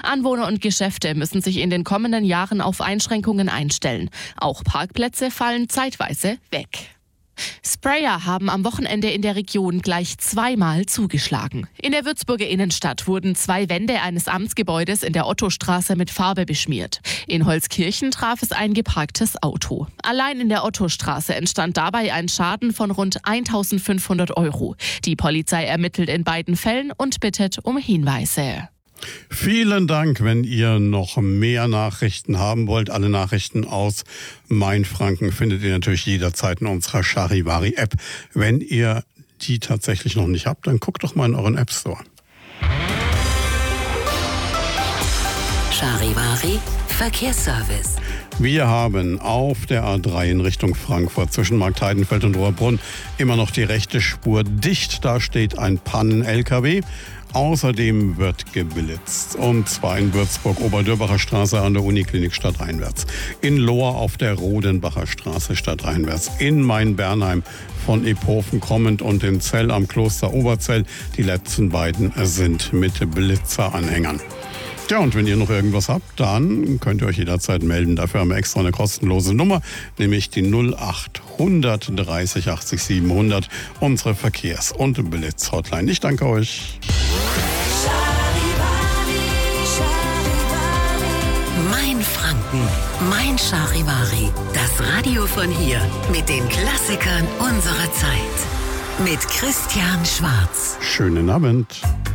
Anwohner und Geschäfte müssen sich in den kommenden Jahren auf Einschränkungen einstellen. Auch Parkplätze fallen zeitweise weg. Sprayer haben am Wochenende in der Region gleich zweimal zugeschlagen. In der Würzburger Innenstadt wurden 2 Wände eines Amtsgebäudes in der Ottostraße mit Farbe beschmiert. In Holzkirchen traf es ein geparktes Auto. Allein in der Ottostraße entstand dabei ein Schaden von rund 1.500 €. Die Polizei ermittelt in beiden Fällen und bittet um Hinweise. Vielen Dank, wenn ihr noch mehr Nachrichten haben wollt. Alle Nachrichten aus Mainfranken findet ihr natürlich jederzeit in unserer Charivari-App. Wenn ihr die tatsächlich noch nicht habt, dann guckt doch mal in euren App Store. Charivari Verkehrsservice. Wir haben auf der A3 in Richtung Frankfurt zwischen Marktheidenfeld und Rohrbrunn immer noch die rechte Spur dicht. Da steht ein Pannen-LKW. Außerdem wird geblitzt, und zwar in Würzburg, Oberdürbacher Straße an der Uniklinik stadtreinwärts, in Lohr auf der Rodenbacher Straße stadtreinwärts, in Main-Bernheim von Ephofen kommend und in Zell am Kloster Oberzell. Die letzten beiden sind mit Blitzeranhängern. Ja, und wenn ihr noch irgendwas habt, dann könnt ihr euch jederzeit melden. Dafür haben wir extra eine kostenlose Nummer, nämlich die 0800 30 80 700, unsere Verkehrs- und Blitz-Hotline. Ich danke euch. Mainfranken, mein Charivari. Das Radio von hier mit den Klassikern unserer Zeit. Mit Christian Schwarz. Schönen Abend.